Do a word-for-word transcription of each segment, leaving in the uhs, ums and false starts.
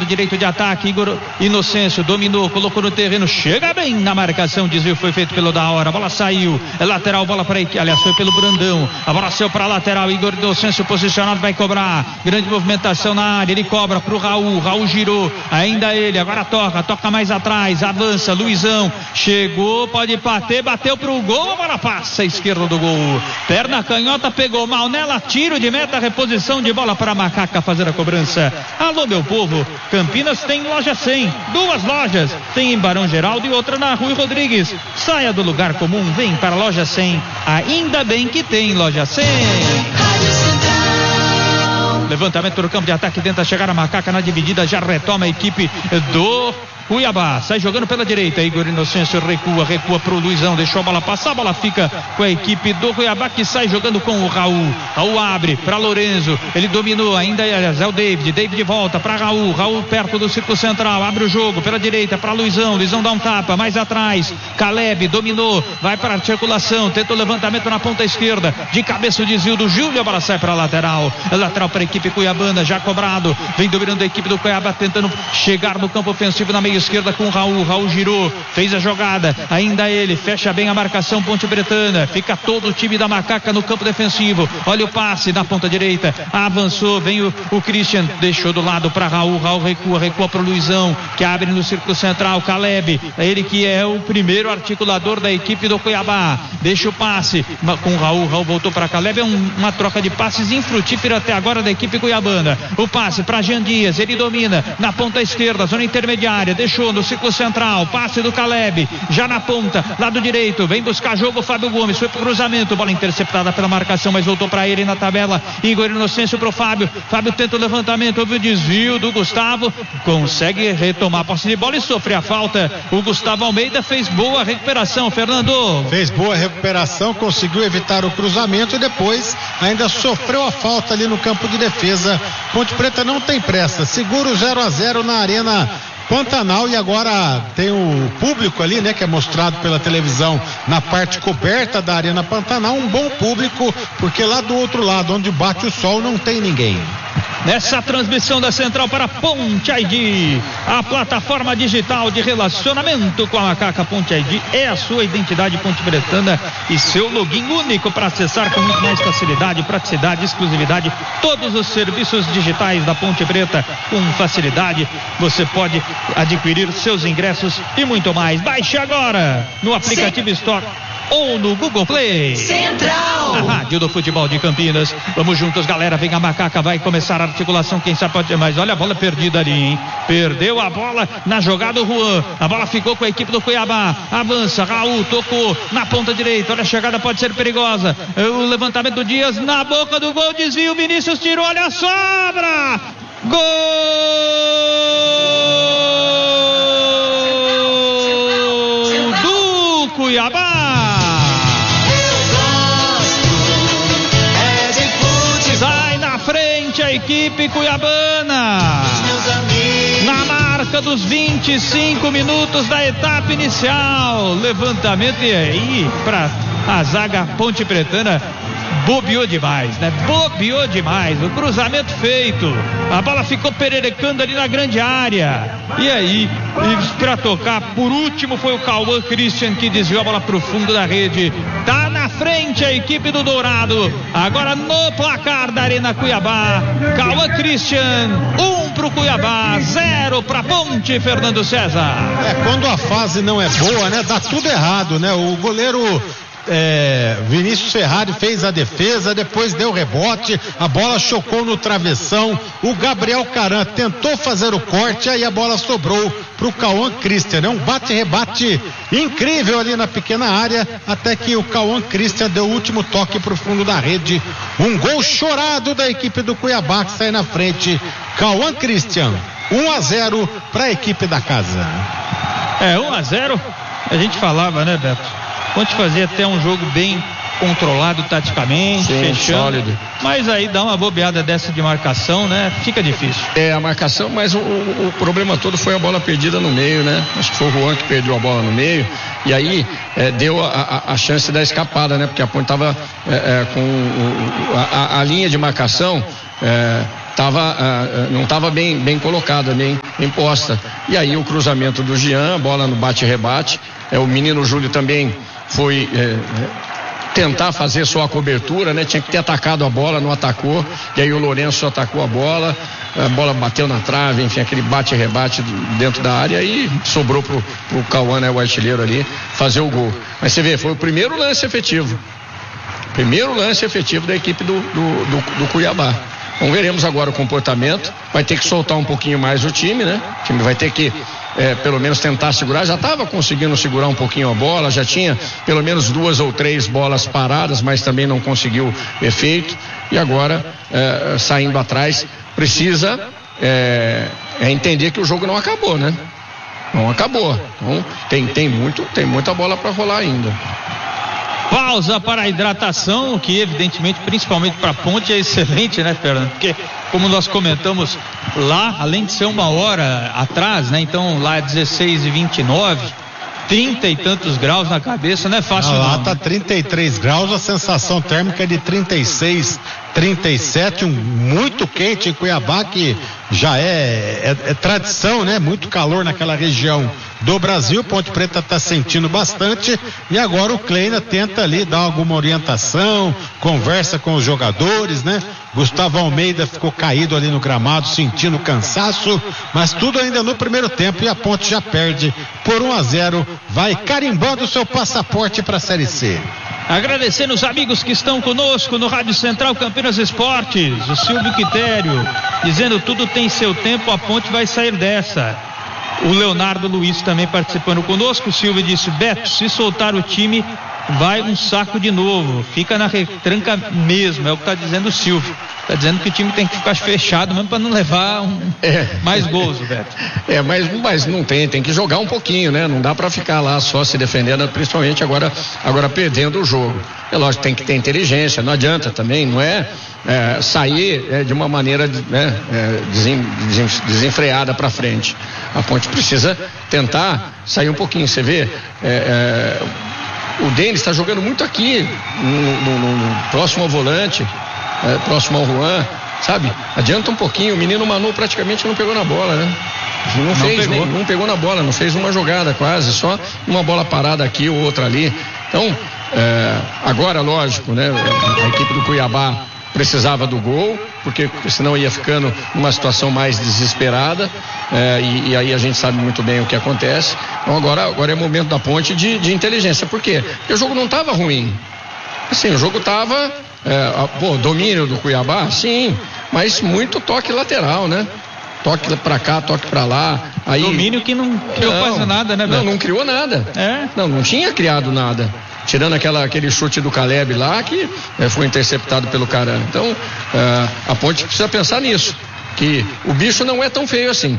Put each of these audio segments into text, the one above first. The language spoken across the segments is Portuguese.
lado direito de ataque. Igor Inocêncio dominou, colocou no terreno, chega bem na marcação, desvio foi feito pelo da hora, a bola saiu, é lateral, bola para equipe, aliás foi pelo Brandão, a bola saiu para lateral, Igor Inocêncio posicionado, vai cobrar, grande movimentação na área, ele cobra pro Raul, Raul girou, ainda ele, agora toca, toca mais atrás, avança, Luizão, chegou, pode bater, bateu pro gol, a bola passa à esquerda do gol, perna canhota, pegou mal nela, tiro de meta, reposição de bola para a Macaca fazer a cobrança. Alô meu povo, Campinas tem loja cem, duas lojas, tem em Barão Geraldo e outra na Rui Rodrigues. Saia do lugar comum, vem para a loja cem, ainda bem que tem loja cem. Levantamento do campo de ataque, tenta chegar a Macaca na dividida, já retoma a equipe do Cuiabá, sai jogando pela direita, Igor Inocêncio recua, recua pro Luizão, deixou a bola passar, a bola fica com a equipe do Cuiabá, que sai jogando com o Raul, Raul abre para Lorenzo, ele dominou, ainda é o David, David volta para Raul, Raul perto do círculo central, abre o jogo pela direita para Luizão, Luizão dá um tapa, mais atrás, Caleb dominou, vai para a articulação, tenta o levantamento na ponta esquerda, de cabeça o desvio do Júlio, a bola sai para a lateral, lateral para a equipe cuiabana, já cobrado, vem dominando a equipe do Cuiabá, tentando chegar no campo ofensivo na meia esquerda com o Raul, Raul girou, fez a jogada, ainda ele, fecha bem a marcação Ponte Bretana, fica todo o time da Macaca no campo defensivo, olha o passe na ponta direita, avançou, vem o, o Christian, deixou do lado para Raul, Raul recua, recua para o Luizão, que abre no círculo central, Caleb, ele que é o primeiro articulador da equipe do Cuiabá, deixa o passe com o Raul, Raul voltou para Caleb, é um, uma troca de passes infrutífera até agora da equipe cuiabana, o passe para Jean Dias, ele domina na ponta esquerda, zona intermediária, deixou no círculo central, passe do Caleb, já na ponta, lado direito, vem buscar jogo Fábio Gomes, foi pro cruzamento, bola interceptada pela marcação, mas voltou para ele na tabela, Igor Inocêncio pro Fábio, Fábio tenta o levantamento, houve o desvio do Gustavo, consegue retomar a posse de bola e sofre a falta, o Gustavo Almeida fez boa recuperação, Fernando. Fez boa recuperação, conseguiu evitar o cruzamento e depois ainda sofreu a falta ali no campo de defesa. Ponte Preta não tem pressa, segura o zero a zero na Arena Pantanal, e agora tem o público ali, né, que é mostrado pela televisão na parte coberta da Arena Pantanal, um bom público, porque lá do outro lado, onde bate o sol, não tem ninguém. Nessa transmissão da Central para Ponte I D, a plataforma digital de relacionamento com a Macaca. Ponte I D é a sua identidade ponte-bretana e seu login único para acessar com muito mais facilidade, praticidade, exclusividade todos os serviços digitais da Ponte Preta com facilidade. Você pode adquirir seus ingressos e muito mais. Baixe agora no aplicativo Sim. Store ou no Google Play. Central, a rádio do futebol de Campinas. Vamos juntos, galera, vem a Macaca, vai começar a articulação, quem sabe pode ter mais. Olha a bola perdida ali, hein? Perdeu a bola na jogada o Juan, a bola ficou com a equipe do Cuiabá, avança, Raul tocou na ponta direita, olha a chegada, pode ser perigosa, o levantamento do Dias na boca do gol, desvio, Vinícius tirou, olha a sobra, gol do Cuiabá. A equipe cuiabana na marca dos vinte e cinco minutos da etapa inicial, levantamento, e aí para a zaga ponte pretana bobeou demais, né? Bobeou demais, o cruzamento feito, a bola ficou pererecando ali na grande área, e aí para tocar por último foi o Cauã Christian que desviou a bola pro fundo da rede. Tá na frente a equipe do Dourado, agora no placar da Arena Cuiabá, Cauã Christian, um pro Cuiabá, zero pra Ponte, Fernando César. É, quando a fase não é boa, né, dá tudo errado, né? O goleiro É, Vinícius Ferrari fez a defesa, depois deu rebote, a bola chocou no travessão, o Gabriel Caran tentou fazer o corte, aí a bola sobrou pro Cauã Christian, né? Um bate-rebate incrível ali na pequena área, até que o Cauã Christian deu o último toque pro fundo da rede, um gol chorado da equipe do Cuiabá que sai na frente. Cauã Christian, um a zero para a equipe da casa. É, um a zero, a gente falava, né, Beto? Ponte fazia até um jogo bem controlado taticamente, Sim, fechando, sólido. Mas aí dá uma bobeada dessa de marcação, né? Fica difícil. É, a marcação, mas o, o, o problema todo foi a bola perdida no meio, né? Acho que foi o Juan que perdeu a bola no meio, e aí é, deu a, a, a chance da escapada, né? Porque a Ponte estava é, é, com o, a, a linha de marcação é, tava, uh, não estava bem, bem colocada, bem, bem posta. E aí o cruzamento do Jean, bola no bate-rebate. É, o menino Júlio também foi é, tentar fazer só a cobertura, né? Tinha que ter atacado a bola, não atacou. E aí o Lourenço atacou a bola, a bola bateu na trave, enfim, aquele bate-rebate dentro da área e sobrou pro, pro Cauã, né, o artilheiro ali, fazer o gol. Mas você vê, foi o primeiro lance efetivo. Primeiro lance efetivo da equipe do, do, do, do Cuiabá. Então veremos agora o comportamento. Vai ter que soltar um pouquinho mais o time, né? O time vai ter que é, pelo menos tentar segurar. Já estava conseguindo segurar um pouquinho a bola, já tinha pelo menos duas ou três bolas paradas, mas também não conseguiu efeito. E agora, é, saindo atrás, precisa é, é entender que o jogo não acabou, né? Não acabou. Então tem, tem, muito, tem muita bola para rolar ainda. Pausa para a hidratação, que evidentemente, principalmente para a Ponte, é excelente, né, Fernando? Porque, como nós comentamos lá, além de ser uma hora atrás, né? Então lá é dezesseis e vinte e nove, trinta e tantos graus na cabeça, não é fácil. Não, não. Lá tá trinta e três graus, a sensação térmica é de trinta e seis, trinta e sete, um muito quente em Cuiabá, que já é, é, é tradição, né? Muito calor naquela região do Brasil. Ponte Preta está sentindo bastante e agora o Kleina tenta ali dar alguma orientação, conversa com os jogadores, né? Gustavo Almeida ficou caído ali no gramado, sentindo cansaço, mas tudo ainda no primeiro tempo e a Ponte já perde por um a zero, vai carimbando o seu passaporte para a Série C. Agradecendo os amigos que estão conosco no Rádio Central Campinas Esportes, o Silvio Quitério dizendo tudo tem seu tempo, a Ponte vai sair dessa. O Leonardo Luiz também participando conosco. O Silvio disse: Beto, se soltar o time vai um saco de novo, fica na retranca mesmo, é o que está dizendo o Silvio. Está dizendo que o time tem que ficar fechado mesmo para não levar um, é. mais gols, Beto. É, mas, mas não tem, tem que jogar um pouquinho, né? Não dá para ficar lá só se defendendo, principalmente agora, agora perdendo o jogo. É lógico, tem que ter inteligência, não adianta também, não é, é sair é, de uma maneira né, é, desen, desen, desenfreada para frente. A Ponte precisa tentar sair um pouquinho, você vê. É, é, o Denis está jogando muito aqui, no, no, no, no próximo ao volante. É, próximo ao Juan, sabe? Adianta um pouquinho. O menino Manu praticamente não pegou na bola, né? Não, não fez, pegou. Nem, não pegou na bola, não fez uma jogada quase, só uma bola parada aqui ou outra ali. Então, é, agora, lógico, né? A equipe do Cuiabá precisava do gol, porque senão ia ficando numa situação mais desesperada, é, e, e aí a gente sabe muito bem o que acontece. Então agora, agora é momento da Ponte de, de inteligência. Por quê? Porque o jogo não estava ruim. Assim, o jogo estava É, pô, domínio do Cuiabá, sim, mas muito toque lateral, né? Toque pra cá, toque pra lá. Aí, domínio que não criou não, quase nada, né, Beto? Não, não criou nada. É? Não, não tinha criado nada. Tirando aquela, aquele chute do Caleb lá, que é, foi interceptado pelo Caran. Então, é, a Ponte precisa pensar nisso, que o bicho não é tão feio assim.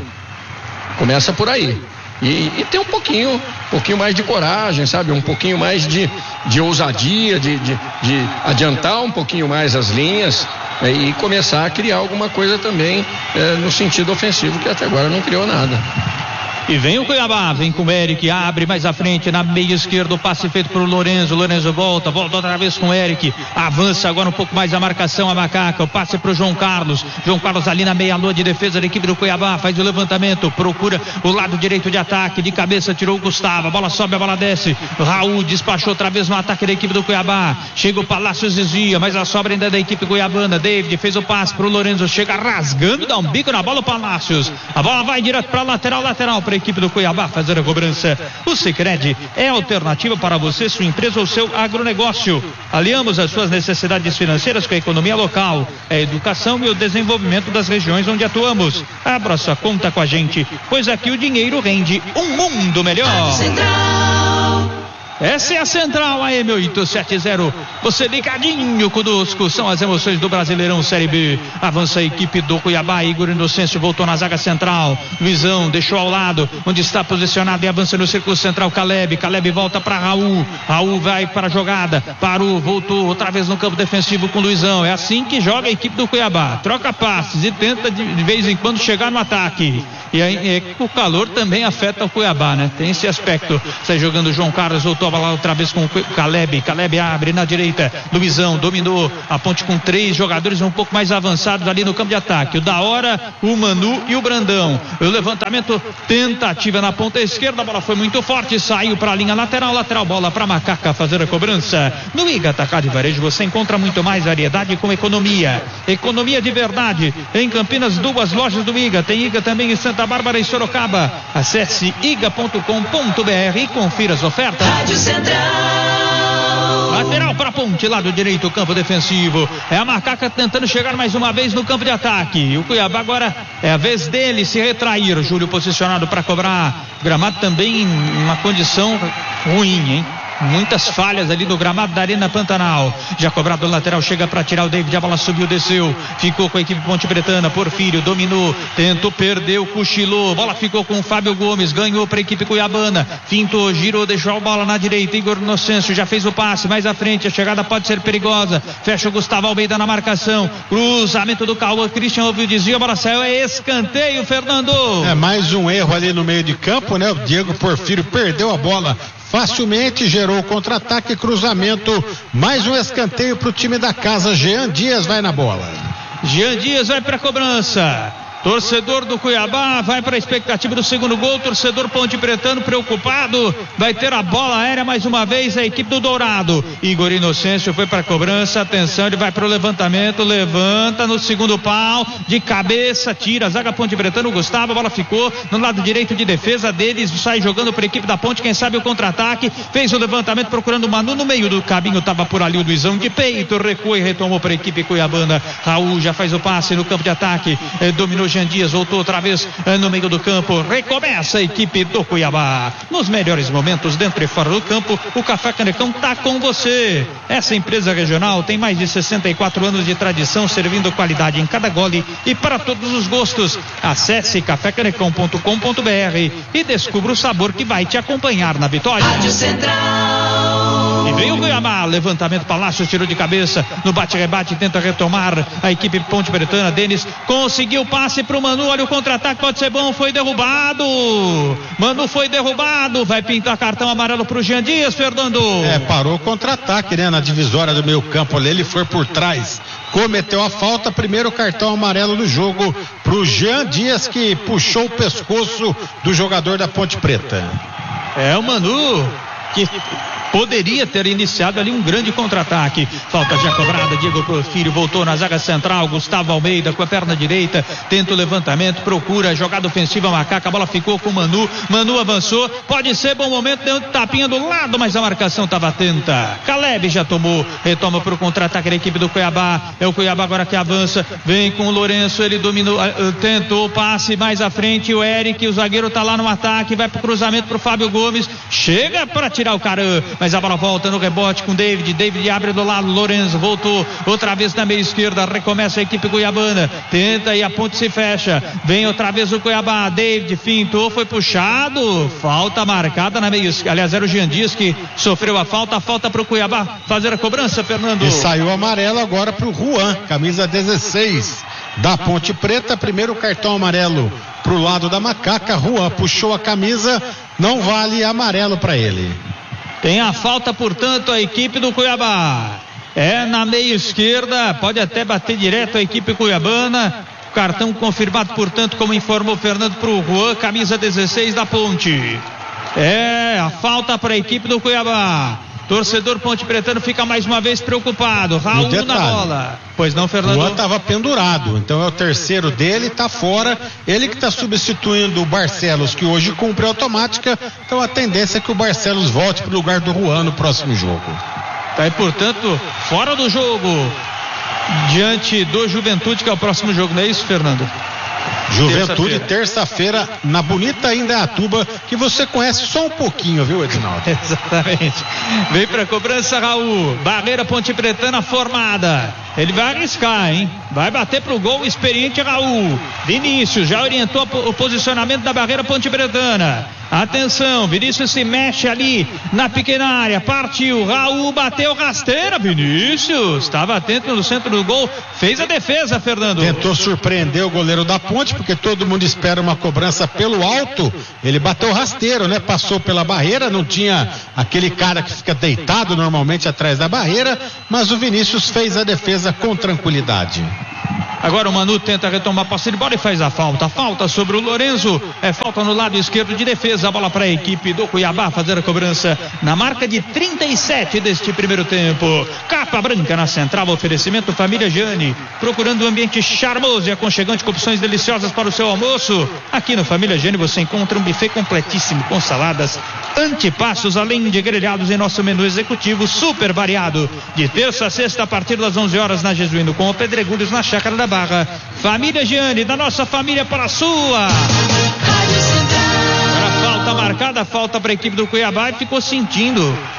Começa por aí. E, e tem um pouquinho, um pouquinho mais de coragem, sabe? Um pouquinho mais de, de ousadia, de, de, de adiantar um pouquinho mais as linhas é, e começar a criar alguma coisa também é, no sentido ofensivo, que até agora não criou nada. E vem o Cuiabá, vem com o Eric, abre mais à frente, na meia esquerda, o passe feito pro Lorenzo, Lorenzo volta, volta outra vez com o Eric, avança agora um pouco mais a marcação, a Macaca, o passe pro João Carlos, João Carlos ali na meia-lua de defesa da equipe do Cuiabá, faz o levantamento, procura o lado direito de ataque, de cabeça tirou o Gustavo, a bola sobe, a bola desce, Raul despachou outra vez no ataque da equipe do Cuiabá, chega o Palácios, desvia, mas a sobra ainda é da equipe cuiabana, David fez o passe pro Lorenzo, chega rasgando, dá um bico na bola o Palácios, a bola vai direto pra lateral, lateral pra equipe do Cuiabá fazer a cobrança. O Sicredi é a alternativa para você, sua empresa ou seu agronegócio. Aliamos as suas necessidades financeiras com a economia local, a educação e o desenvolvimento das regiões onde atuamos. Abra sua conta com a gente, pois aqui o dinheiro rende um mundo melhor. Central. Essa é a Central A M oitocentos e setenta. Você ligadinho conosco. São as emoções do Brasileirão Série B. Avança a equipe do Cuiabá. Igor Inocêncio voltou na zaga central. Luizão deixou ao lado, onde está posicionado e avança no círculo central. Caleb. Caleb volta para Raul. Raul vai para a jogada. Parou, voltou outra vez no campo defensivo com Luizão. É assim que joga a equipe do Cuiabá. Troca passes e tenta de, de vez em quando chegar no ataque. E aí é, o calor também afeta o Cuiabá, né? Tem esse aspecto. Sai jogando o João Carlos, voltou Voltou a bola outra vez com o Caleb. Caleb abre na direita. Luizão dominou a Ponte com três jogadores um pouco mais avançados ali no campo de ataque. O da hora, o Manu e o Brandão. O levantamento, tentativa na ponta esquerda. A bola foi muito forte. Saiu para a linha lateral. Lateral, bola para Macaca fazer a cobrança. No I G A Atacado e Varejo você encontra muito mais variedade com economia. Economia de verdade. Em Campinas, duas lojas do I G A. Tem I G A também em Santa Bárbara e Sorocaba. Acesse i g a ponto com ponto b r e confira as ofertas. Rádio Central. Lateral para Ponte, lado direito, campo defensivo. É a Macaca tentando chegar mais uma vez no campo de ataque. O Cuiabá agora é a vez dele se retrair. O Júlio posicionado para cobrar. Gramado também em uma condição ruim, hein? Muitas falhas ali no gramado da Arena Pantanal. Já cobrado o lateral, chega para tirar o David. A bola subiu, desceu. Ficou com a equipe Ponte Pretana. Porfírio dominou, tentou, perdeu, cochilou. Bola ficou com o Fábio Gomes. Ganhou para a equipe cuiabana. Fintou, girou, deixou a bola na direita. Igor Inocêncio já fez o passe. Mais à frente, a chegada pode ser perigosa. Fecha o Gustavo Almeida na marcação. Cruzamento do Cauã. Christian ouviu dizer. A bola saiu. É escanteio, Fernando. É mais um erro ali no meio de campo, né? O Diego Porfírio perdeu a bola facilmente, gerou contra-ataque, cruzamento, mais um escanteio para o time da casa. Jean Dias vai na bola. Jean Dias vai para a cobrança. Torcedor do Cuiabá vai para a expectativa do segundo gol. Torcedor Ponte Pretano preocupado. Vai ter a bola aérea mais uma vez a equipe do Dourado. Igor Inocêncio foi para a cobrança. Atenção, ele vai para o levantamento. Levanta no segundo pau. De cabeça, tira a zaga Ponte Pretano. Gustavo, a bola ficou no lado direito de defesa deles. Sai jogando para a equipe da Ponte. Quem sabe o contra-ataque. Fez o levantamento procurando o Manu. No meio do caminho estava por ali o Luizão de peito. Recua e retomou para a equipe cuiabana. Raul já faz o passe no campo de ataque. Eh, dominou Jean Dias, voltou outra vez eh, no meio do campo. Recomeça a equipe do Cuiabá. Nos melhores momentos, dentro e fora do campo, o Café Canecão tá com você. Essa empresa regional tem mais de sessenta e quatro anos de tradição, servindo qualidade em cada gole e para todos os gostos. Acesse café canecão ponto com ponto b r e descubra o sabor que vai te acompanhar na vitória. Rádio Central. E veio o Cuiabá, levantamento, Palácio tirou de cabeça, no bate-rebate tenta retomar a equipe Ponte Pretana. Denis conseguiu o passe pro Manu, olha o contra-ataque, pode ser bom, foi derrubado. Manu foi derrubado, vai pintar cartão amarelo pro Jean Dias, Fernando. É, parou o contra-ataque, né, na divisória do meio campo ali, ele foi por trás, cometeu a falta, primeiro cartão amarelo do jogo pro Jean Dias, que puxou o pescoço do jogador da Ponte Preta. É o Manu que poderia ter iniciado ali um grande contra-ataque. Falta já cobrada, Diego Porfírio voltou na zaga central, Gustavo Almeida com a perna direita, tenta o levantamento, procura a jogada ofensiva, Macaca, a bola ficou com o Manu, Manu avançou, pode ser bom momento, deu um tapinha do lado, mas a marcação estava atenta. Caleb já tomou, retoma para o contra-ataque da equipe do Cuiabá, é o Cuiabá agora que avança, vem com o Lourenço, ele dominou, tentou o passe mais à frente, o Eric, o zagueiro tá lá no ataque, vai pro cruzamento pro Fábio Gomes, chega para tirar o Caran, mas a bola volta no rebote com David. David abre do lado, Lourenço voltou outra vez na meia esquerda, recomeça a equipe cuiabana, tenta e a ponte se fecha, vem outra vez o Cuiabá, David fintou, foi puxado, falta marcada na meia esquerda, aliás era o Jean Dias que sofreu a falta, a falta pro Cuiabá fazer a cobrança, Fernando. E saiu amarelo agora pro Juan, camisa dezesseis da Ponte Preta, primeiro cartão amarelo pro lado da Macaca. Juan puxou a camisa, não vale amarelo para ele. Tem a falta, portanto, a equipe do Cuiabá. É na meia esquerda, pode até bater direto a equipe cuiabana. Cartão confirmado, portanto, como informou Fernando, para o Juan, camisa dezesseis da Ponte. É a falta para a equipe do Cuiabá. Torcedor Ponte Pretano fica mais uma vez preocupado. Raul na bola. Pois não, Fernando? O Juan estava pendurado, então é o terceiro dele, está fora. Ele que está substituindo o Barcelos, que hoje cumpre a automática. Então a tendência é que o Barcelos volte para o lugar do Juan no próximo jogo. Tá aí, portanto, fora do jogo. Diante do Juventude, que é o próximo jogo, não é isso, Fernando? Juventude, terça-feira, na bonita Indaiatuba, que você conhece só um pouquinho, viu, Edinaldo? Exatamente. Vem pra cobrança, Raul. Barreira Ponte Pretana formada. Ele vai arriscar, hein? Vai bater pro gol, experiente Raul. Vinícius já orientou o posicionamento da barreira Ponte Pretana. Atenção, Vinícius se mexe ali na pequena área, partiu, Raul bateu rasteira, Vinícius estava atento no centro do gol, fez a defesa, Fernando. Tentou surpreender o goleiro da Ponte, porque todo mundo espera uma cobrança pelo alto, ele bateu rasteiro, né? Passou pela barreira, não tinha aquele cara que fica deitado normalmente atrás da barreira, mas o Vinícius fez a defesa com tranquilidade. Agora o Manu tenta retomar a posse de bola e faz a falta. Falta sobre o Lorenzo. É falta no lado esquerdo de defesa. A bola para a equipe do Cuiabá fazer a cobrança na marca de trinta e sete deste primeiro tempo. Capa branca na central. Oferecimento Família Jane. Procurando um ambiente charmoso e aconchegante com opções deliciosas para o seu almoço. Aqui no Família Jane você encontra um buffet completíssimo com saladas, antepassos, além de grelhados em nosso menu executivo super variado. De terça a sexta a partir das onze horas na Jesuíno com o Pedregulhos na Chácara da Barra. Família Giane, da nossa família para a sua. Agora falta marcada, falta para a equipe do Cuiabá e ficou sentindo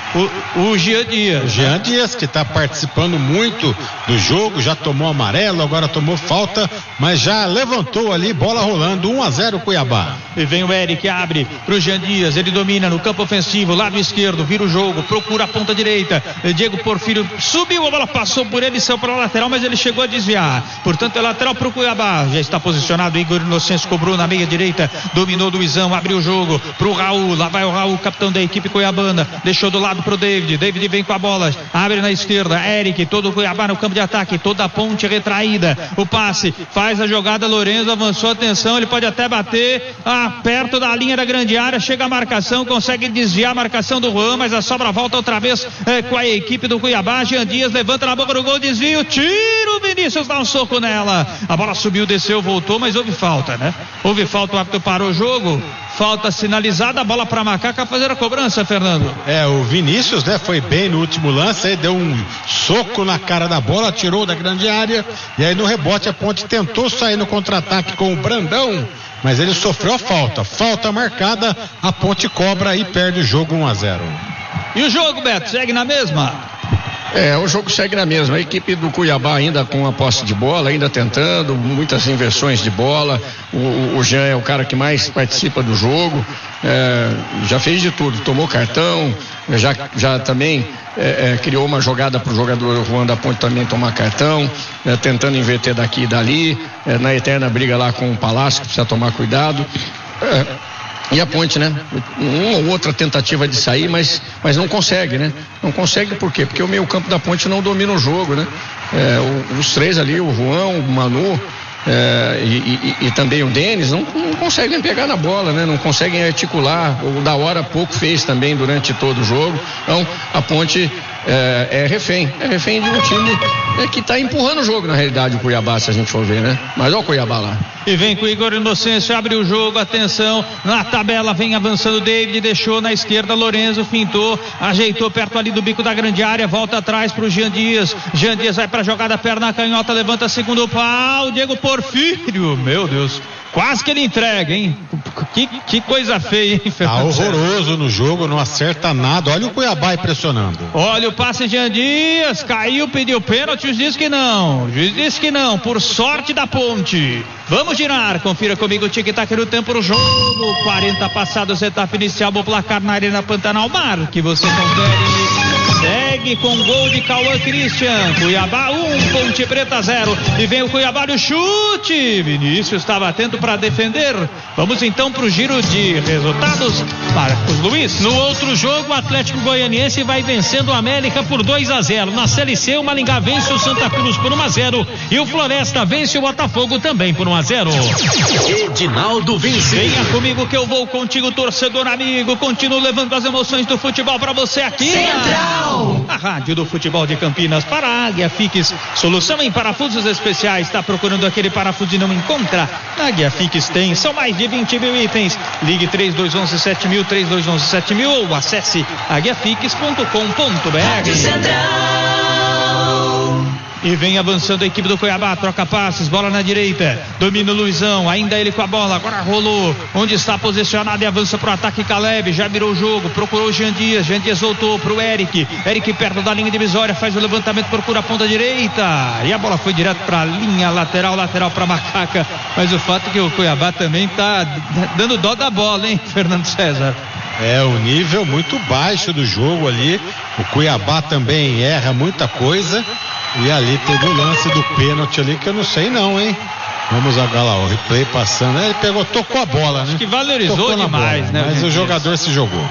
o, o Jean Dias. O Jean Dias, que está participando muito do jogo, já tomou amarelo, agora tomou falta, mas já levantou ali, bola rolando, um a zero Cuiabá. E vem o Eric, abre para o Jean Dias, ele domina no campo ofensivo, lado esquerdo, vira o jogo, procura a ponta direita. Diego Porfírio subiu, a bola passou por ele, saiu para a lateral, mas ele chegou a desviar. Portanto, é lateral para o Cuiabá. Já está posicionado, Igor Inocêncio cobrou na meia direita, dominou Luizão, abriu o jogo para o Raul. Lá vai o Raul, capitão da equipe cuiabana. Deixou do lado para o David. David vem com a bola, abre na esquerda. Eric, todo o Cuiabá no campo de ataque, toda a ponte retraída. O passe, faz a jogada. Lorenzo avançou, atenção, ele pode até bater ah, perto da linha da grande área. Chega a marcação, consegue desviar a marcação do Juan, mas a sobra volta outra vez eh, com a equipe do Cuiabá. Jean Dias levanta na boca do gol, desvio, tiro. Vinícius dá um soco nela. A bola subiu, desceu, voltou, mas houve falta, né? Houve falta, o árbitro parou o jogo. Falta sinalizada, a bola para Macaca fazer a cobrança, Fernando. É, o Vinícius, né, foi bem no último lance, aí deu um soco na cara da bola, tirou da grande área, e aí no rebote a Ponte tentou sair no contra-ataque com o Brandão, mas ele sofreu a falta. Falta marcada, a Ponte cobra e perde o jogo um a zero. E o jogo, Beto, segue na mesma? É, o jogo segue na mesma. A equipe do Cuiabá ainda com a posse de bola, ainda tentando, muitas inversões de bola. O, o Jean é o cara que mais participa do jogo, é, já fez de tudo, tomou cartão, já, já também é, é, criou uma jogada para o jogador Juan da Ponte também tomar cartão, é, tentando inverter daqui e dali, é, na eterna briga lá com o Palácio, que precisa tomar cuidado. É, E a Ponte, né? Uma ou outra tentativa de sair, mas, mas não consegue, né? Não consegue por quê? Porque o meio campo da Ponte não domina o jogo, né? É, o, os três ali, o Juan, o Manu é, e, e, e também o Denis, não, não conseguem pegar na bola, né? Não conseguem articular. O da hora pouco fez também durante todo o jogo. Então, a Ponte é, é refém. É refém de um time é, que está empurrando o jogo, na realidade, o Cuiabá, se a gente for ver, né? Mas olha o Cuiabá lá. E vem com o Igor Inocêncio, abre o jogo, atenção, na tabela vem avançando o David, deixou na esquerda, Lorenzo fintou, ajeitou perto ali do bico da grande área, volta atrás pro Jean Dias, Jean Dias vai pra jogada, perna canhota, levanta segundo pau, Diego Porfírio, meu Deus, quase que ele entrega, hein? Que, que coisa feia, hein, Fernando? Tá horroroso no jogo, não acerta nada. Olha o Cuiabá impressionando. Olha o passe de Jean Dias, caiu, pediu pênalti, o juiz disse que não. O juiz disse que não, por sorte da Ponte. Vamos girar, confira comigo o tic-tac no tempo do jogo. quarenta passados, etapa inicial, o placar na Arena Pantanal Mar, que você confere. Segue com gol de Cauã Christian. Cuiabá um, Ponte Preta zero. E vem o Cuiabá no chute. Vinícius estava atento para defender. Vamos então para o giro de resultados. Marcos Luiz. No outro jogo, o Atlético Goianiense vai vencendo o América por dois a zero. Na Série C, o Maringá vence o Santa Cruz por um a zero. E o Floresta vence o Botafogo também por um a zero. Edinaldo vence. Venha comigo que eu vou contigo, torcedor amigo. Continuo levando as emoções do futebol para você aqui. Central. A rádio do futebol de Campinas para a Águia Fix. Solução em parafusos especiais. Está procurando aquele parafuso e não encontra? A Águia Fix tem. São mais de vinte mil itens. Ligue três dois um um sete mil, três dois um um sete mil ou acesse aguiafix ponto com ponto br. Central. e vem avançando a equipe do Cuiabá, troca passes, bola na direita, domina o Luizão, ainda ele com a bola, agora rolou, onde está posicionado e avança pro ataque Caleb, já virou o jogo, procurou o Jean Dias, Jean Dias voltou pro Eric, Eric perto da linha divisória, faz o levantamento, procura a ponta direita, e a bola foi direto pra linha lateral, lateral pra Macaca, mas o fato é que o Cuiabá também tá dando dó da bola, hein, Fernando César? É, o nível muito baixo do jogo ali, o Cuiabá também erra muita coisa, e ali teve o lance do pênalti ali que eu não sei não, hein? Vamos agora lá, o replay passando, ele pegou, tocou a bola, né? Acho que valorizou tocou demais, bola, né? Mas o jogador se jogou.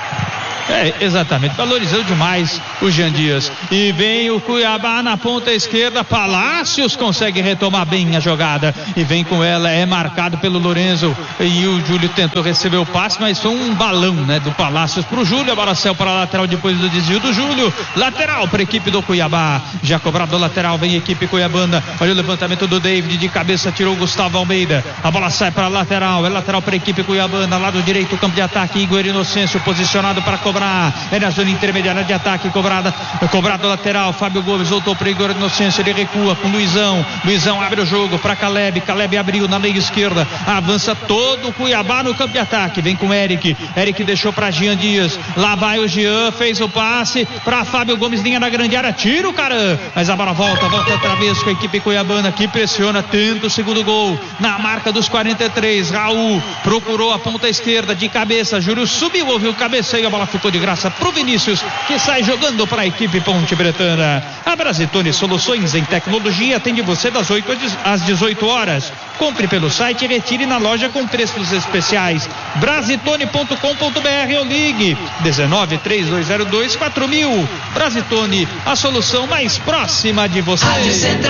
É, exatamente, valorizou demais o Jean Dias. E vem o Cuiabá na ponta esquerda, Palácios consegue retomar bem a jogada e vem com ela, é marcado pelo Lorenzo e o Júlio tentou receber o passe, mas foi um balão, né, do Palácios pro Júlio, a bola saiu para a lateral depois do desvio do Júlio, lateral para a equipe do Cuiabá, já cobrado o lateral, vem a equipe cuiabana, olha o levantamento do David, de cabeça tirou o Gustavo Almeida, a bola sai para a lateral, é lateral para a equipe cuiabana, lado direito, campo de ataque, Igor Inocêncio posicionado para cobrar, é na zona intermediária de ataque, cobrada, cobrado lateral, Fábio Gomes voltou para Igor Inocêncio, ele recua com Luizão, Luizão abre o jogo para Caleb, Caleb abriu na meia esquerda, avança todo o Cuiabá no campo de ataque, vem com Eric, Eric deixou para Jean Dias, lá vai o Jean, fez o passe para Fábio Gomes, linha na grande área, tira o Caran, mas a bola volta, volta outra vez com a equipe cuiabana que pressiona, tenta o segundo gol, na marca dos quarenta e três, Raul procurou a ponta esquerda de cabeça, Júlio subiu, ouviu o cabeceio, a bola ficou de graça pro Vinícius, que sai jogando para a equipe Ponte Bretana. A Brasitone Soluções em Tecnologia atende você das oito às dezoito horas. Compre pelo site e retire na loja com preços especiais. brasitone ponto com ponto br ou ligue dezenove, três dois zero dois, quatro mil. Brasitone, a solução mais próxima de você. Rádio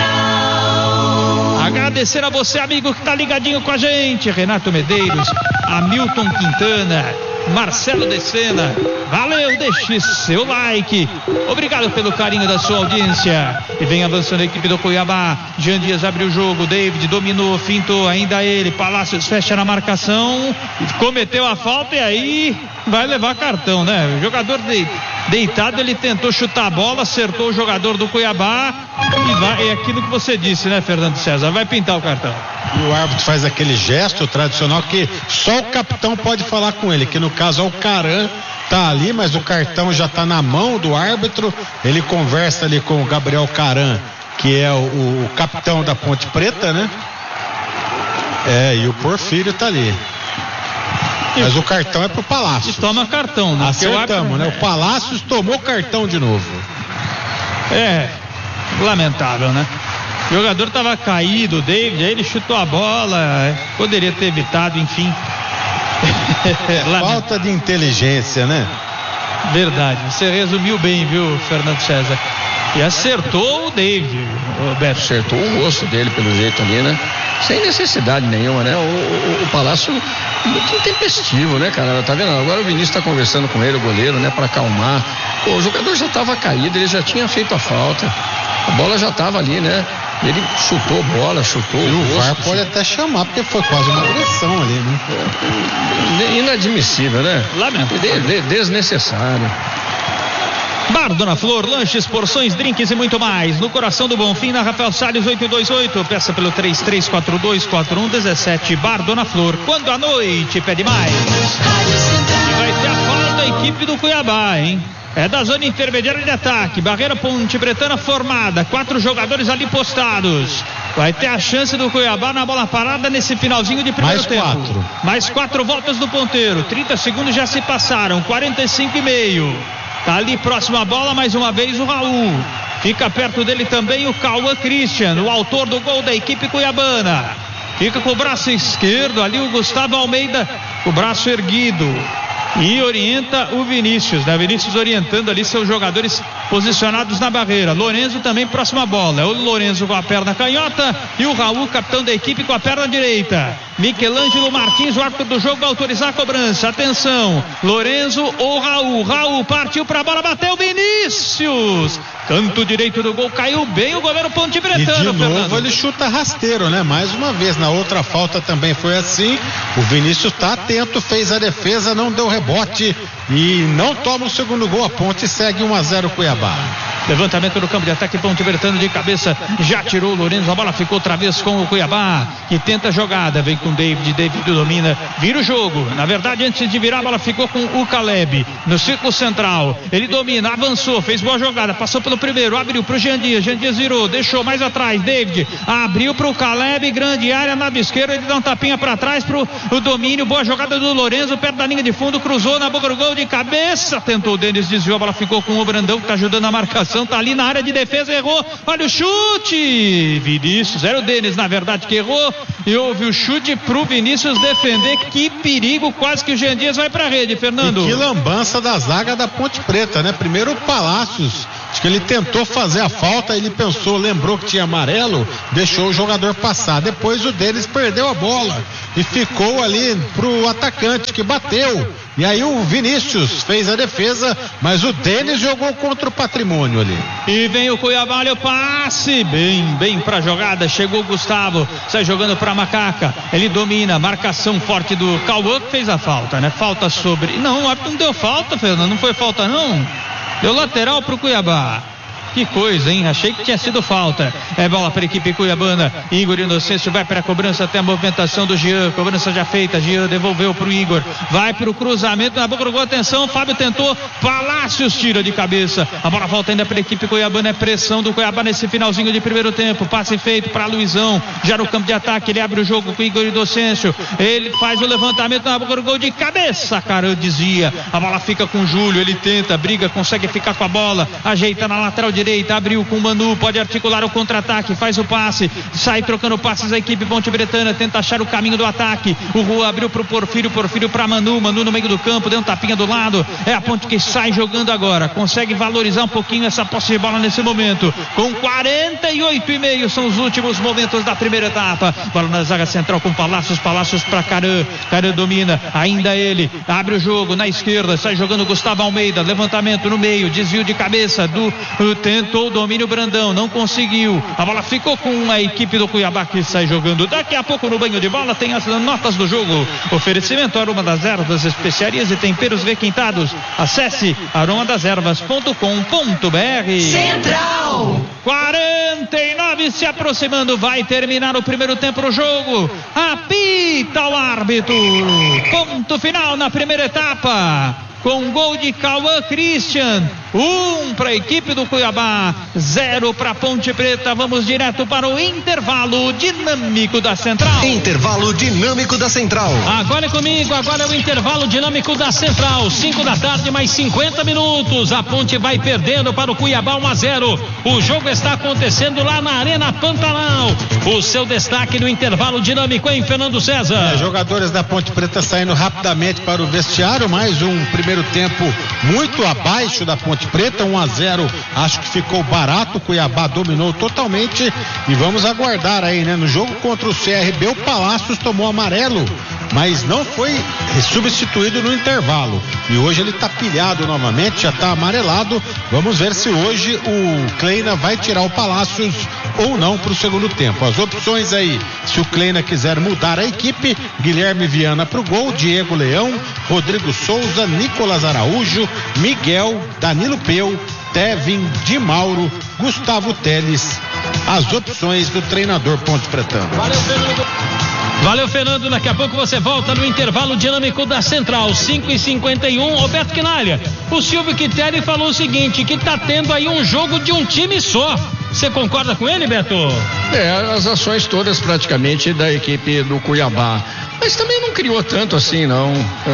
Central. Agradecer a você, amigo, que tá ligadinho com a gente. Renato Medeiros, Hamilton Quintana, Marcelo Decena, valeu, deixe seu like, obrigado pelo carinho da sua audiência, e vem avançando a equipe do Cuiabá, Jean Dias abriu o jogo, David dominou, fintou, ainda ele, Palácios fecha na marcação, cometeu a falta e aí vai levar cartão, né? O jogador de, deitado, ele tentou chutar a bola, acertou o jogador do Cuiabá e vai, é aquilo que você disse, né, Fernando César, vai pintar o cartão. E o árbitro faz aquele gesto tradicional que só o capitão pode falar com ele, que no caso é o Caran, tá ali, mas o cartão já tá na mão do árbitro, ele conversa ali com o Gabriel Caran, que é o, o capitão da Ponte Preta, né? É, e o Porfírio tá ali. Mas o cartão é pro Palácios. E toma cartão, né? Acertamos, né? O Palácios tomou cartão de novo. É, lamentável, né? O jogador estava caído, o David, aí ele chutou a bola, poderia ter evitado, enfim. Falta de inteligência, né? Verdade, você resumiu bem, viu, Fernando César? E acertou o David, o Beto. Acertou o rosto dele pelo jeito ali, né? Sem necessidade nenhuma, né? O, o, o Palácio muito intempestivo, né, cara? Tá vendo? Agora o Vinícius tá conversando com ele, o goleiro, né? Pra acalmar. Pô, o jogador já tava caído, ele já tinha feito a falta. A bola já tava ali, né? Ele chutou bola, chutou. E o rosto, V A R pode até chamar, porque foi quase uma agressão ali, né? Inadmissível, né? Lamentável. De, de, desnecessário. Bar Dona Flor, lanches, porções, drinks e muito mais. No coração do Bonfim, na Rafael Salles oito dois oito. Peça pelo três três quatro dois, quatro um um sete. Bar Dona Flor, quando a noite pede mais. E vai ter a falta da equipe do Cuiabá, hein? É da zona intermediária de ataque. Barreira Ponte Bretana formada. Quatro jogadores ali postados. Vai ter a chance do Cuiabá na bola parada nesse finalzinho de primeiro Mais tempo. quatro. Mais quatro voltas do ponteiro. trinta segundos já se passaram. quarenta e cinco e meio. Tá ali próximo à bola, mais uma vez o Raul. Fica perto dele também o Cauã Christian, o autor do gol da equipe cuiabana. Fica com o braço esquerdo ali o Gustavo Almeida, o braço erguido. E orienta o Vinícius, né? Vinícius orientando ali seus jogadores posicionados na barreira. Lorenzo também próximo à bola. É o Lorenzo com a perna canhota e o Raul, capitão da equipe, com a perna direita. Michelangelo Martins, o árbitro do jogo, vai autorizar a cobrança. Atenção, Lorenzo ou Raul. Raul partiu para a bola, bateu Vinícius. Canto direito do gol, caiu bem o goleiro Ponte Bretano. E de novo Fernando. ele chuta rasteiro, né? Mais uma vez, na outra falta também foi assim. O Vinícius tá atento, fez a defesa, não deu rebote e não toma o segundo gol. A Ponte segue um a zero Cuiabá. Levantamento no campo de ataque, Ponte Bertano de cabeça, já tirou o Lourenço, a bola ficou outra vez com o Cuiabá, que tenta a jogada, vem com o David, David domina, vira o jogo, na verdade antes de virar a bola ficou com o Caleb, no círculo central, ele domina, avançou, fez boa jogada, passou pelo primeiro, abriu pro Jean Dias, Jean Dias virou, deixou mais atrás, David, abriu pro Caleb, grande área, na esquerda, ele dá um tapinha pra trás pro o domínio, boa jogada do Lourenço, perto da linha de fundo, cruzou na boca do gol de cabeça, tentou o Denis, desviou, a bola ficou com o Brandão, que tá ajudando a marcação, tá ali na área de defesa, errou, olha o chute, Vinícius, era o Denis na verdade que errou, e houve o chute pro Vinícius defender, que perigo, quase que o Jean Dias vai pra rede, Fernando. E que lambança da zaga da Ponte Preta, né? Primeiro o Palácios, acho que ele tentou fazer a falta, ele pensou, lembrou que tinha amarelo, deixou o jogador passar, depois o Denis perdeu a bola e ficou ali pro atacante que bateu. E aí o Vinícius fez a defesa, mas o Denis jogou contra o Patrimônio ali. E vem o Cuiabá, olha o passe, bem, bem pra jogada, chegou o Gustavo, sai jogando pra Macaca, ele domina, marcação forte do Cauã, que fez a falta, né? Falta sobre, não, não deu falta, Fernando, não foi falta não, deu lateral pro Cuiabá. Que coisa, hein? Achei que tinha sido falta. É bola para a equipe cuiabana. Igor Inocêncio vai para a cobrança até a movimentação do Jean. Cobrança já feita. Jean devolveu para o Igor. Vai para o cruzamento na boca do gol. Atenção, Fábio tentou. Palácios tira de cabeça. A bola volta ainda para a equipe cuiabana. É pressão do Cuiabá nesse finalzinho de primeiro tempo. Passe feito para Luizão. Já no campo de ataque. Ele abre o jogo com o Igor Inocêncio. Ele faz o levantamento na boca do gol de cabeça. Cara, dizia. A bola fica com o Júlio. Ele tenta, briga, consegue ficar com a bola. Ajeita na lateral direita. Abriu com o Manu, pode articular o contra-ataque, faz o passe, sai trocando passes a equipe Ponte Bretana, tenta achar o caminho do ataque, o Rua abriu pro Porfírio, Porfírio pra Manu, Manu no meio do campo, deu um tapinha do lado, é a Ponte que sai jogando agora, consegue valorizar um pouquinho essa posse de bola nesse momento, com quarenta e oito e meio são os últimos momentos da primeira etapa, bola na zaga central com Palácios, Palácios pra Caran, Caran domina, ainda ele, abre o jogo na esquerda, sai jogando Gustavo Almeida, levantamento no meio, desvio de cabeça do, do tentou o domínio Brandão, não conseguiu, a bola ficou com a equipe do Cuiabá que sai jogando, daqui a pouco no banho de bola tem as notas do jogo, oferecimento Aroma das Ervas, especiarias e temperos requintados, acesse aroma das ervas ponto com ponto b r. Central quarenta e nove se aproximando, vai terminar o primeiro tempo do jogo, apita o árbitro, ponto final na primeira etapa, com gol de Cauã Christian, um para a equipe do Cuiabá, zero para Ponte Preta. Vamos direto para o intervalo dinâmico da Central. Intervalo dinâmico da Central. Agora é comigo, agora é o intervalo dinâmico da Central. cinco da tarde, mais cinquenta minutos. A Ponte vai perdendo para o Cuiabá um a zero. O jogo está acontecendo lá na Arena Pantanal. O seu destaque no intervalo dinâmico, hein, Fernando César? É, jogadores da Ponte Preta saindo rapidamente para o vestiário, mais um primeiro tempo muito abaixo da Ponte Preta, um a zero, acho que ficou barato, o Cuiabá dominou totalmente e vamos aguardar aí, né? No jogo contra o C R B, o Palácios tomou amarelo, mas não foi substituído no intervalo e hoje ele tá pilhado novamente, já tá amarelado, vamos ver se hoje o Kleina vai tirar o Palácios ou não para o segundo tempo. As opções aí, se o Kleina quiser mudar a equipe, Guilherme Viana pro gol, Diego Leão, Rodrigo Souza, Nicolas Araújo, Miguel, Danilo Peu, Tevin, Di Mauro, Gustavo Teles, as opções do treinador Ponte Pretano. Valeu, Fernando. Valeu, Fernando. Daqui a pouco você volta no intervalo dinâmico da Central, cinco e cinquenta e um. Roberto Quinalha, o Silvio Quiteri falou o seguinte, que tá tendo aí um jogo de um time só. Você concorda com ele, Beto? É, as ações todas praticamente da equipe do Cuiabá. Mas também não criou tanto assim, não.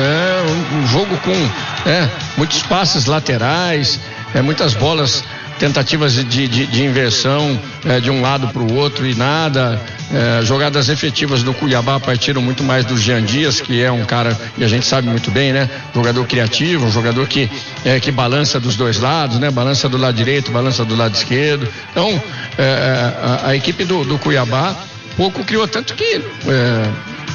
É um, um jogo com é, muitos passes laterais, é, muitas bolas, tentativas de, de, de inversão é, de um lado para o outro e nada. É, jogadas efetivas do Cuiabá partiram muito mais do Jean Dias, que é um cara, e a gente sabe muito bem, né? Jogador criativo, um jogador que, é, que balança dos dois lados, né? Balança do lado direito, balança do lado esquerdo. Então, é, a, a equipe do, do Cuiabá pouco criou, tanto que é,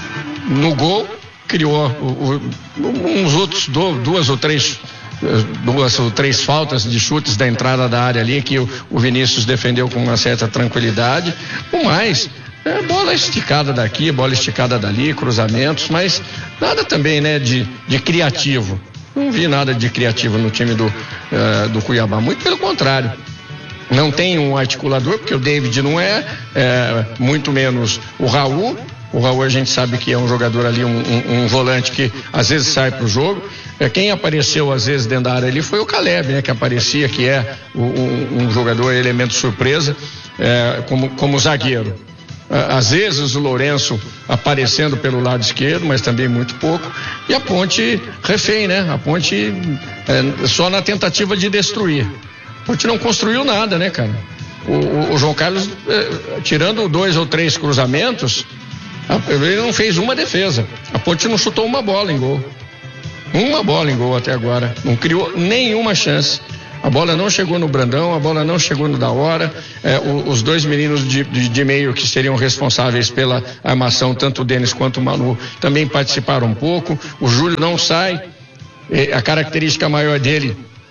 no gol criou o, o, uns outros do, duas ou três duas ou três faltas de chutes da entrada da área ali que o, o Vinícius defendeu com uma certa tranquilidade. O mais é bola esticada daqui, bola esticada dali, cruzamentos, mas nada também, né, de, de criativo. Não vi nada de criativo no time do, uh, do Cuiabá, muito pelo contrário. não tem um articulador, porque o David não é, é muito menos o Raul. O Raul a gente sabe que é um jogador ali, um, um, um volante que às vezes sai pro jogo. É, quem apareceu às vezes dentro da área ali foi o Caleb, né? Que aparecia, que é um, um jogador elemento surpresa, é, como, como zagueiro. Às vezes o Lourenço aparecendo pelo lado esquerdo, mas também muito pouco. E a Ponte refém, né? A Ponte é, só na tentativa de destruir. A Ponte não construiu nada, né, cara? O, o, o João Carlos, é, tirando dois ou três cruzamentos, ele não fez uma defesa. A Ponte não chutou uma bola em gol. Uma bola em gol até agora. Não criou nenhuma chance. A bola não chegou no Brandão, a bola não chegou no da hora. É, o, os dois meninos de, de, de meio que seriam responsáveis pela armação, tanto o Denis quanto o Manu, também participaram um pouco. O Júlio não sai. É, a característica maior dele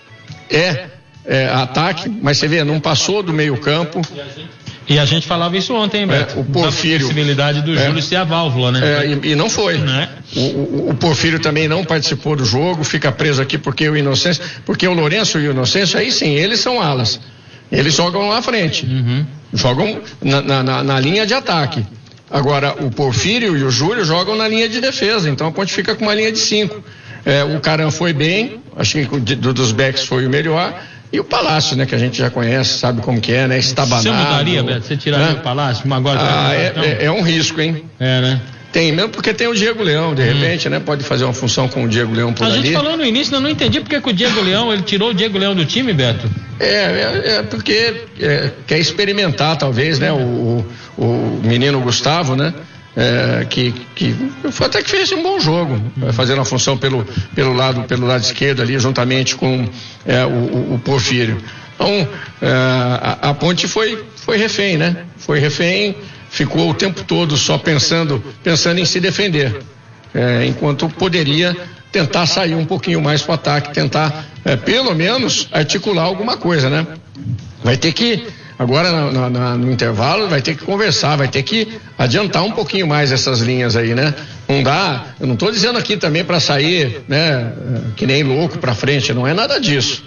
é, é ataque, mas você vê, não passou do meio campo. E a gente falava isso ontem, hein, Beto? É, o Porfírio. A possibilidade do é, Júlio ser a válvula, né? É, e, e não foi. Né? O, o, o Porfírio também não participou do jogo, fica preso aqui porque o Inocêncio, porque o Lourenço e o Inocêncio, aí sim, eles são alas. Eles jogam lá à frente. Uhum. Jogam na, na, na, na linha de ataque. Agora, o Porfírio e o Júlio jogam na linha de defesa, então a Ponte fica com uma linha de cinco. É, o Caran foi bem, acho que o do, dos backs foi o melhor. E o Palácio, né, que a gente já conhece, sabe como que é, né, estabanado. Você mudaria, Beto? Você tiraria, né, o Palácio? Agora ah, é, é, é um risco, hein? É, né? Tem, mesmo porque tem o Diego Leão, de hum. repente, né, pode fazer uma função com o Diego Leão por a ali. A gente falou no início, eu não entendi porque que o Diego Leão, ele tirou o Diego Leão do time, Beto? É, é, é porque é, quer experimentar, talvez, né, o, o, o menino Gustavo, né? É, que, que até que fez um bom jogo, fazendo a função pelo, pelo, lado, pelo lado esquerdo ali, juntamente com é, o, o, o Porfírio. Então, é, a, a Ponte foi, foi refém, né? Foi refém, ficou o tempo todo só pensando, pensando em se defender, é, enquanto poderia tentar sair um pouquinho mais para o ataque, tentar, é, pelo menos, articular alguma coisa, né? Vai ter que... Agora na, na, no intervalo vai ter que conversar, vai ter que adiantar um pouquinho mais essas linhas aí, né? Não dá, eu não estou dizendo aqui também para sair, né, que nem louco para frente, não é nada disso.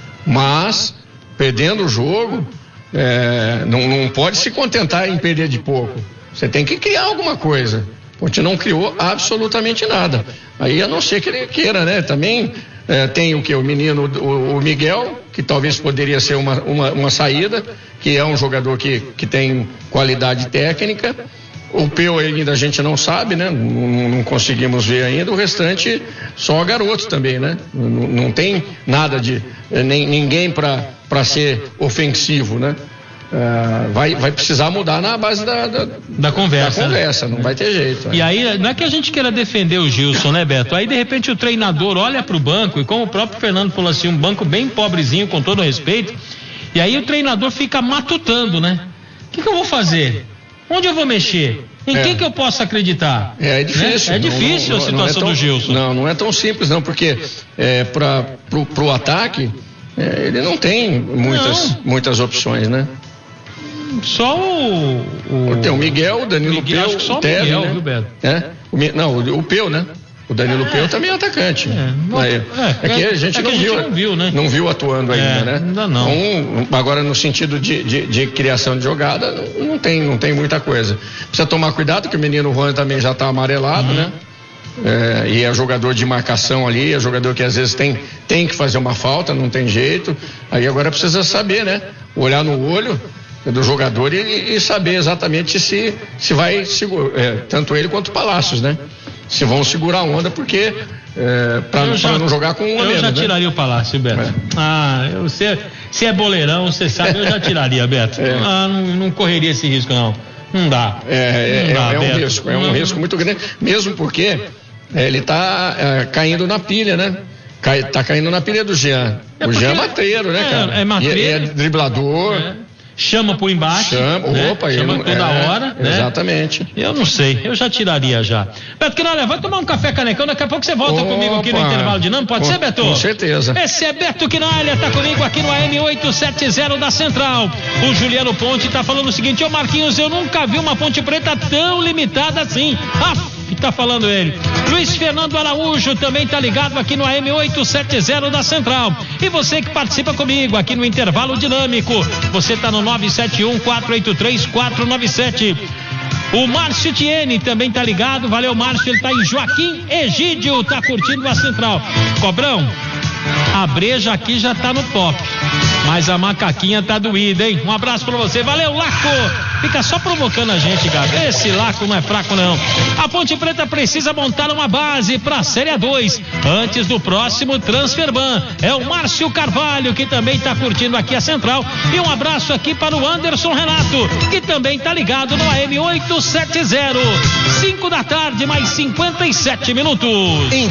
Mas perdendo o jogo, é, não, não pode se contentar em perder de pouco. Você tem que criar alguma coisa. A Ponte não criou absolutamente nada. Aí a não ser que ele queira, né? Também é, tem o que? O menino, o, o Miguel, que talvez poderia ser uma, uma, uma saída, que é um jogador que, que tem qualidade técnica. O Peu ainda a gente não sabe, né? Não, não conseguimos ver ainda. O restante só garotos também, né? Não, não tem nada de nem, ninguém para ser ofensivo, né? Uh, vai, vai precisar mudar na base da, da, da conversa, da conversa, né? Não vai ter jeito. E né? aí, não é que a gente queira defender o Gilson, né, Beto? Aí, de repente, o treinador olha pro banco, e como o próprio Fernando falou assim, um banco bem pobrezinho, com todo respeito, e aí o treinador fica matutando, né? O que, que eu vou fazer? Onde eu vou mexer? Em é. quem que eu posso acreditar? É, é difícil. Né? É difícil não, não, a situação não é tão, do Gilson. Não, não é tão simples, não, porque é, para pro, pro ataque, é, ele não tem muitas, não. muitas opções, né? Só o, o... Tem o Miguel, o Danilo Miguel, Peu, acho que só o Teve, Miguel, né? viu, Beto? É? O, não, o, o Peu, né? O Danilo é. Peu também é atacante. É, não, é, é, é que a gente, é não, que a viu, gente não viu, né? Não viu atuando ainda, é, né? Ainda não. Então, agora no sentido de, de, de criação de jogada, não, não, tem, não tem muita coisa. Precisa tomar cuidado que o menino Juan também já está amarelado, uhum. né? É, e é jogador de marcação ali, é jogador que às vezes tem, tem que fazer uma falta, não tem jeito. Aí agora precisa saber, né? Olhar no olho do jogador e, e saber exatamente se, se vai segurar, é, tanto ele quanto o Palácios, né? Se vão segurar a onda, porque é, para não jogar com um Eu menos, já né? tiraria o Palácio, Beto. É. Ah, eu, se, se é boleirão, você sabe, eu já tiraria, Beto. É. Ah, não, não correria esse risco, não. Não dá. É, é, não dá, é um Beto. risco, é um não. risco muito grande, mesmo porque é, ele está é, caindo na pilha, né? Cai, tá caindo na pilha do Jean. É o Jean é matreiro, né, cara? É, é matreiro. E, é driblador. É. Chama por embaixo. Chama, né? opa, Chama ele, toda é, hora. Né? Exatamente. Eu não sei, eu já tiraria já. Beto Quinalha, vai tomar um café canecão, daqui a pouco você volta opa, comigo aqui no intervalo dinâmico, pode com, ser, Beto? Com certeza. Esse é Beto Quinalha, tá comigo aqui no A M oitocentos e setenta da Central. O Juliano Ponte tá falando o seguinte, ô Marquinhos, eu nunca vi uma Ponte Preta tão limitada assim. Ah, que tá falando ele. Luiz Fernando Araújo também tá ligado aqui no A M oitocentos e setenta da Central. E você que participa comigo aqui no Intervalo Dinâmico, você tá no nove sete um, quatro oito três, quatro nove sete. O Márcio Tiene também tá ligado, valeu Márcio, ele tá em Joaquim Egídio, tá curtindo a Central. Cobrão, a breja aqui já tá no top, mas a macaquinha tá doída, hein? Um abraço pra você, valeu Laco, fica só provocando a gente, Gabi, esse Laco não é fraco não. A Ponte Preta precisa montar uma base pra Série A dois, antes do próximo Transferban, é o Márcio Carvalho que também tá curtindo aqui a Central, e um abraço aqui para o Anderson Renato, que também tá ligado no A M oitocentos e setenta, cinco da tarde, mais cinquenta e sete minutos.